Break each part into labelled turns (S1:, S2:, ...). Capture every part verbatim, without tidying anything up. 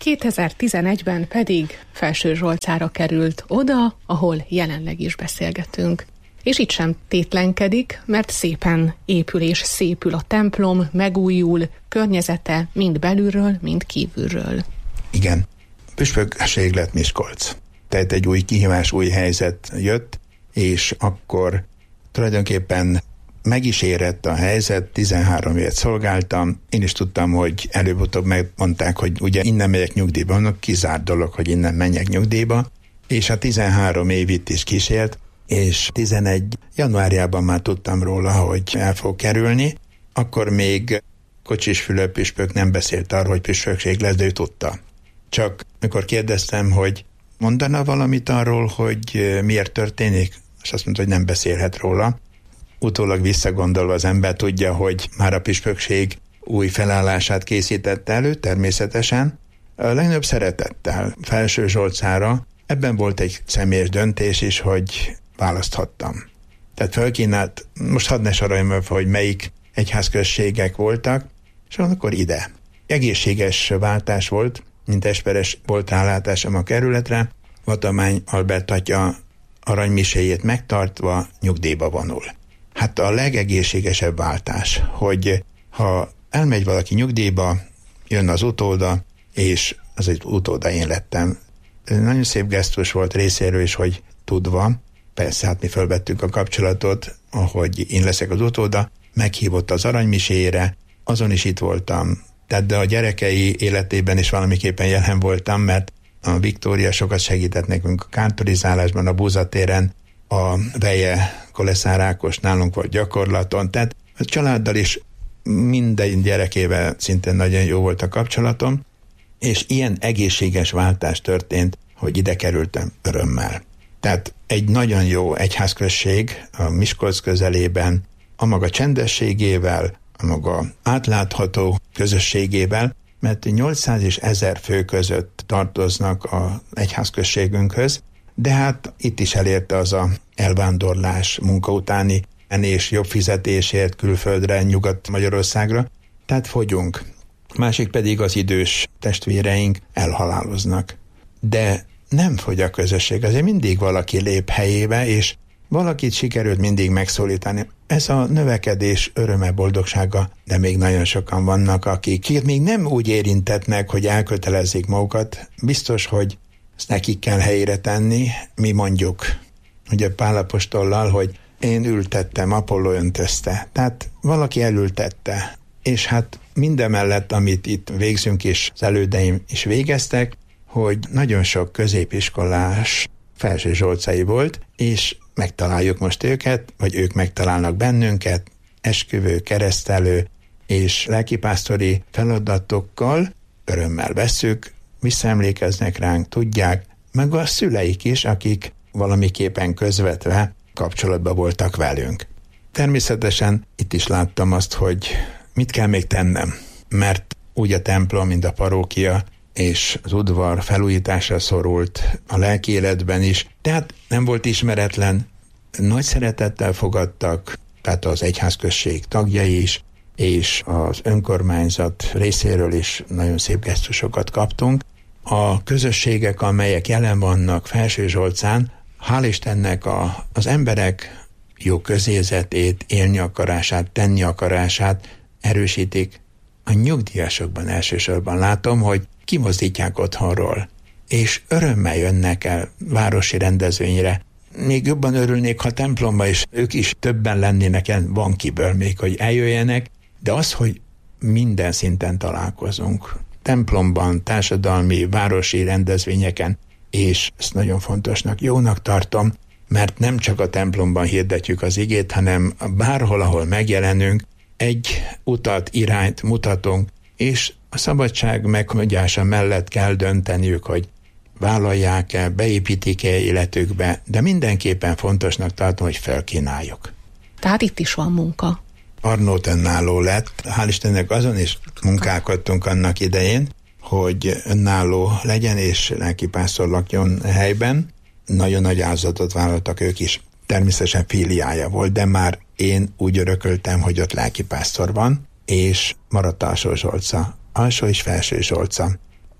S1: kétezer-tizenegyben pedig Felsőzsolcára került oda, ahol jelenleg is beszélgetünk. És itt sem tétlenkedik, mert szépen épül és szépül a templom, megújul, környezete mind belülről, mind kívülről.
S2: Igen, püspökség lett Miskolc. Tehát egy új kihívás, új helyzet jött, és akkor tulajdonképpen meg is érett a helyzet, tizenhárom évet szolgáltam, én is tudtam, hogy előbb-utóbb megmondták, hogy ugye innen megyek nyugdíjba, annak kizárt dolog, hogy innen menjek nyugdíjba, és a tizenhárom év itt is kísért, és tizenegy januárjában már tudtam róla, hogy el fog kerülni, akkor még Kocsis Fülöp püspök nem beszélt arról, hogy püspökség lesz, de ő tudta. Csak mikor kérdeztem, hogy mondana valamit arról, hogy miért történik, és azt mondta, hogy nem beszélhet róla. Utólag visszagondolva az ember tudja, hogy már a püspökség új felállását készítette elő, természetesen. A legnagyobb szeretettel Felsőzsolcára, ebben volt egy személyes döntés is, hogy választhattam. Tehát felkínált, most hadd ne soroljam el, hogy melyik egyházközségek voltak, és akkor ide. Egészséges váltás volt, mint esperes volt rálátásom a kerületre, Vatamány Albert atya aranymiséjét megtartva nyugdíjba vonul. Hát a legegészségesebb váltás, hogy ha elmegy valaki nyugdíjba, jön az utóda, és az egy utóda én lettem. Ez nagyon szép gesztus volt részéről is, hogy tudva, persze, hát mi felvettük a kapcsolatot, ahogy én leszek az utóda, meghívott az aranymiséjére, azon is itt voltam, tehát de a gyerekei életében is valamiképpen jelen voltam, mert a Viktória sokat segített nekünk a kántorizálásban, a Búzatéren, a Veje Koleszár Ákos nálunk volt gyakorlaton, tehát a családdal is minden gyerekével szintén nagyon jó volt a kapcsolatom, és ilyen egészséges váltás történt, hogy ide kerültem örömmel. Tehát egy nagyon jó egyházközség a Miskolc közelében, a maga csendességével, a maga átlátható közösségével, mert nyolcszáz és ezer fő között tartoznak az egyházközségünkhöz, de hát itt is elérte az a elvándorlás munka utáni és jobb fizetésért külföldre, Nyugat-Magyarországra, tehát fogyunk. Másik pedig az idős testvéreink elhaláloznak. De nem fogy a közösség, azért mindig valaki lép helyébe, és valakit sikerült mindig megszólítani. Ez a növekedés öröme, boldogsága, de még nagyon sokan vannak, akik még nem úgy érintetnek, hogy elkötelezzék magukat. Biztos, hogy ezt nekik kell helyére tenni. Mi mondjuk, ugye Pál apostollal, hogy én ültettem, Apolló öntözte. Tehát valaki elültette. És hát mindemellett, amit itt végzünk, és az elődeim is végeztek, hogy nagyon sok középiskolás felsőzsolcai volt, és megtaláljuk most őket, vagy ők megtalálnak bennünket, esküvő, keresztelő és lelkipásztori feladatokkal örömmel vesszük, visszaemlékeznek ránk, tudják, meg a szüleik is, akik valamiképpen közvetve kapcsolatban voltak velünk. Természetesen itt is láttam azt, hogy mit kell még tennem, mert úgy a templom, mint a parókia és az udvar felújításra szorult a lelki életben is, tehát nem volt ismeretlen, nagy szeretettel fogadtak, tehát az egyházközség tagjai is, és az önkormányzat részéről is nagyon szép gesztusokat kaptunk. A közösségek, amelyek jelen vannak Felsőzsolcán, hál' Istennek a, az emberek jó közérzetét, élni akarását, tenni akarását erősítik. A nyugdíjasokban elsősorban látom, hogy kimozdítják otthonról, és örömmel jönnek el városi rendezvényre. Még jobban örülnék, ha templomba is ők is többen lennének, van kiből még, hogy eljöjjenek, de az, hogy minden szinten találkozunk. Templomban, társadalmi, városi rendezvényeken, és ezt nagyon fontosnak, jónak tartom, mert nem csak a templomban hirdetjük az igét, hanem bárhol, ahol megjelenünk, egy utat, irányt mutatunk, és a szabadság meghagyása mellett kell dönteniük, hogy vállalják-e, beépítik-e életükbe, de mindenképpen fontosnak tartom, hogy felkínáljuk.
S1: Tehát itt is van munka.
S2: Arnót önálló lett, hál' Istennek azon is munkálkodtunk annak idején, hogy önálló legyen és lelkipásztor lakjon helyben. Nagyon nagy áldozatot vállaltak ők is. Természetesen filiája volt, de már én úgy örököltem, hogy ott lelkipásztor van, és maradt Alsó Zsolca, Alsó és Felső Zsolca.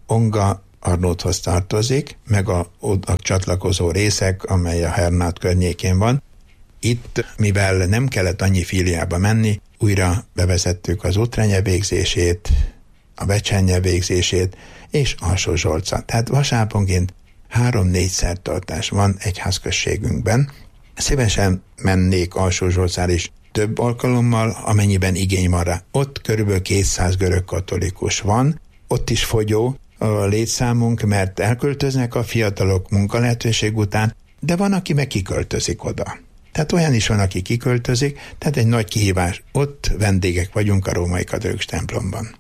S2: Onga Arnódhoz tartozik, meg a, a csatlakozó részek, amely a Hernát környékén van. Itt, mivel nem kellett annyi filiába menni, újra bevezettük az Utrenye végzését, a Becsenye végzését, és Alsó-Zsolca. Tehát vasárnaponként három-négy szertartás van egyházközségünkben. Szívesen mennék Alsó-Zsolcára is több alkalommal, amennyiben igény van rá. Ott körülbelül kétszáz görög katolikus van, ott is fogyó a létszámunk, mert elköltöznek a fiatalok munkalehetőség után, de van, aki meg kiköltözik oda. Tehát olyan is van, aki kiköltözik, tehát egy nagy kihívás. Ott vendégek vagyunk a római katolikus templomban.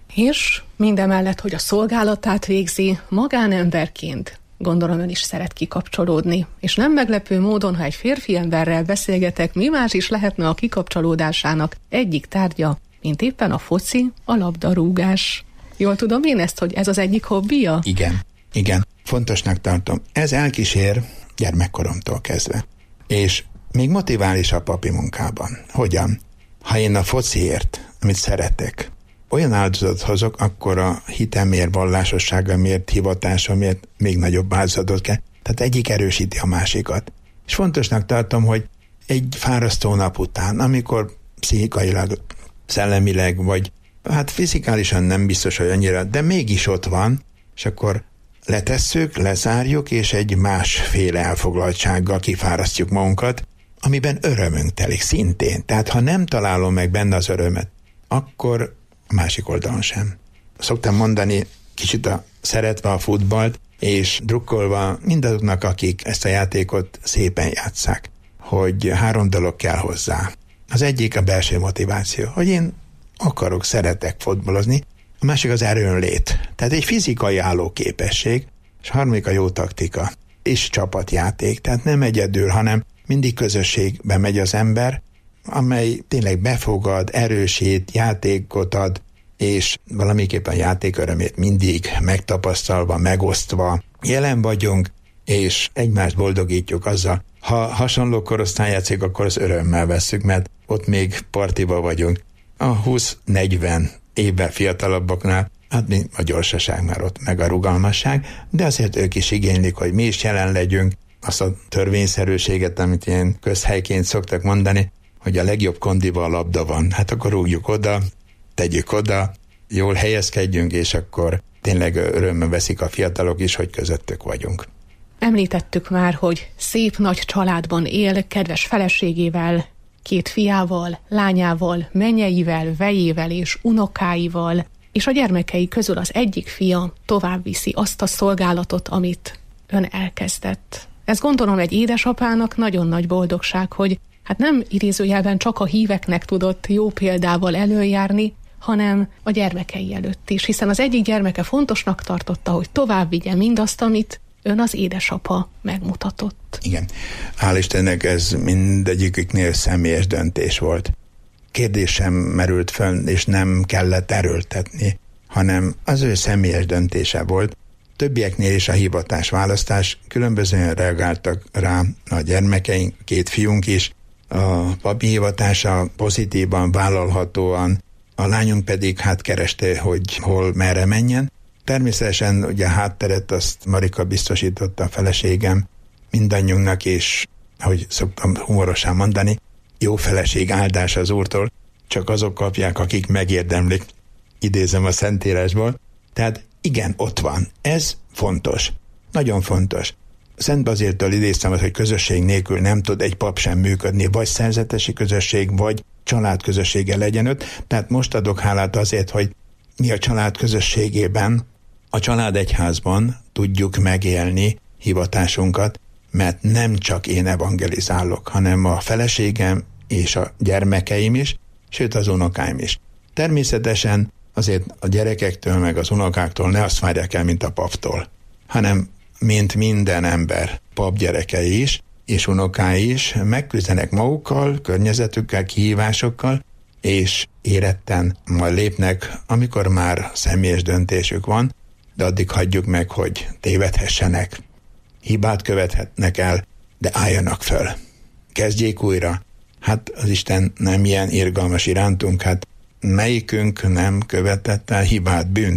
S1: És mindemellett, hogy a szolgálatát végzi, magánemberként gondolom ön is szeret kikapcsolódni. És nem meglepő módon, ha egy férfi emberrel beszélgetek, mi más is lehetne a kikapcsolódásának egyik tárgya, mint éppen a foci, a labdarúgás. Jól tudom én ezt, hogy ez az egyik hobbija?
S2: Igen, igen, fontosnak tartom. Ez elkísér gyermekkoromtól kezdve. És még motivál is a papi munkában. Hogyan? Ha én a fociért, amit szeretek, olyan áldozatot hozok, akkor a hitemért, vallásosságamért, hivatásomért még nagyobb áldozatot kell. Tehát egyik erősíti a másikat. És fontosnak tartom, hogy egy fárasztó nap után, amikor pszichikailag, szellemileg, vagy hát fizikálisan nem biztos, hogy annyira, de mégis ott van, és akkor letesszük, lezárjuk, és egy másféle elfoglaltsággal kifárasztjuk magunkat, amiben örömünk telik szintén. Tehát ha nem találom meg benne az örömet, akkor a másik oldalon sem. Szoktam mondani, kicsit a, szeretve a futballt, és drukkolva mindazoknak, akik ezt a játékot szépen játsszák, hogy három dolog kell hozzá. Az egyik a belső motiváció, hogy én akarok, szeretek futballozni, a másik az erőnlét, tehát egy fizikai állóképesség, és a harmadik a jó taktika, és csapatjáték, tehát nem egyedül, hanem mindig közösségbe megy az ember, amely tényleg befogad, erősít, játékot ad, és valamiképpen a játék örömét mindig megtapasztalva, megosztva jelen vagyunk, és egymást boldogítjuk azzal. Ha hasonló korosztály játszik, akkor az örömmel vesszük, mert ott még partiba vagyunk. A húsz-negyven évvel fiatalabbaknál, hát mi a gyorsaság már ott, meg a rugalmasság, de azért ők is igénylik, hogy mi is jelen legyünk, azt a törvényszerűséget, amit ilyen közhelyként szoktak mondani, hogy a legjobb kondival a labda van. Hát akkor rúgjuk oda, tegyük oda, jól helyezkedjünk, és akkor tényleg örömmel veszik a fiatalok is, hogy közöttük vagyunk.
S1: Említettük már, hogy szép nagy családban él, kedves feleségével, két fiával, lányával, menyeivel, vejével és unokáival, és a gyermekei közül az egyik fia tovább viszi azt a szolgálatot, amit ön elkezdett. Ez gondolom egy édesapának nagyon nagy boldogság, hogy hát nem idézőjelben csak a híveknek tudott jó példával előjárni, hanem a gyermekei előtt is, hiszen az egyik gyermeke fontosnak tartotta, hogy tovább vigye mindazt, amit ön az édesapa megmutatott.
S2: Igen. Hál' Istennek ez mindegyiküknél személyes döntés volt. Kérdés sem merült föl, és nem kellett erőltetni, hanem az ő személyes döntése volt. Többieknél is a hivatás választás, különbözően reagáltak rá a gyermekeink, két fiunk is, a papi hivatása pozitívan, vállalhatóan, a lányunk pedig hát kereste, hogy hol, merre menjen. Természetesen ugye a hátteret azt Marika biztosította, a feleségem mindannyiunknak, és ahogy szoktam humorosan mondani, jó feleség áldás az Úrtól, csak azok kapják, akik megérdemlik, idézem a Szentírásból. Tehát igen, ott van. Ez fontos. Nagyon fontos. Szent Baziltól idéztem azt, hogy közösség nélkül nem tud egy pap sem működni, vagy szerzetesi közösség, vagy családközössége legyen ott. Tehát most adok hálát azért, hogy mi a család közösségében, a családegyházban tudjuk megélni hivatásunkat, mert nem csak én evangelizálok, hanem a feleségem és a gyermekeim is, sőt az unokáim is. Természetesen azért a gyerekektől meg az unokáktól ne azt várják el, mint a paptól, hanem mint minden ember, pap gyerekei is, és unokái is megküzdenek magukkal, környezetükkel, kihívásokkal, és éretten majd lépnek, amikor már személyes döntésük van, de addig hagyjuk meg, hogy tévedhessenek, hibát követhetnek el, de álljanak föl. Kezdjék újra. Hát az Isten nem ilyen irgalmas irántunk, hát melyikünk nem követett el hibát, bűnt?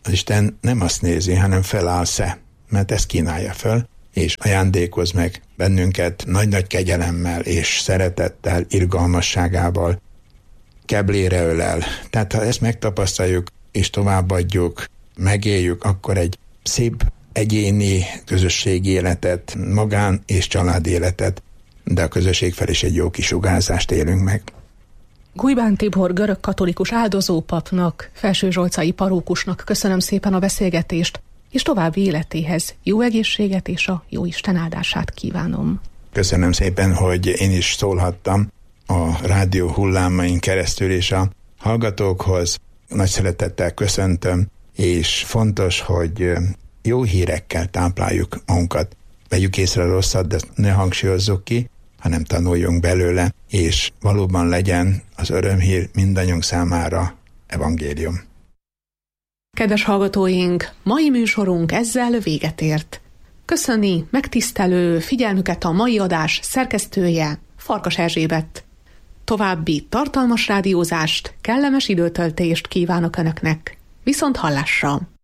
S2: az Isten nem azt nézi, hanem felállsz-e, mert ezt kínálja föl, és ajándékoz meg bennünket nagy-nagy kegyelemmel és szeretettel, irgalmasságával, keblére ölel. Tehát ha ezt megtapasztaljuk, és továbbadjuk, megéljük, akkor egy szép egyéni közösségi életet, magán- és család életet, de a közösség fel is egy jó kisugárzást élünk meg.
S1: Gujbán Tibor görög katolikus áldozópapnak, felsőzsolcai parókusnak köszönöm szépen a beszélgetést, és további életéhez jó egészséget és a jó Isten áldását kívánom.
S2: Köszönöm szépen, hogy én is szólhattam a rádió hullámain keresztül, és a hallgatókhoz nagy szeretettel köszöntöm, és fontos, hogy jó hírekkel tápláljuk magunkat. Vegyük észre a rosszat, de ne hangsúlyozzuk ki, hanem tanuljunk belőle, és valóban legyen az örömhír mindannyiunk számára evangélium.
S1: Kedves hallgatóink, mai műsorunk ezzel véget ért. Köszöni megtisztelő figyelmüket a mai adás szerkesztője, Farkas Erzsébet. További tartalmas rádiózást, kellemes időtöltést kívánok Önöknek. Viszont hallásra!